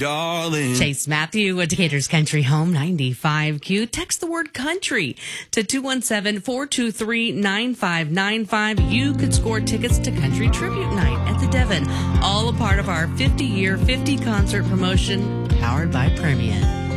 darling. Chase Matthew at Decatur's Country Home 95Q. Text the word country to 217-423-9595. You could score tickets to Country Tribute Night at the Devon. All a part of our 50-year 50 concert promotion powered by Premium.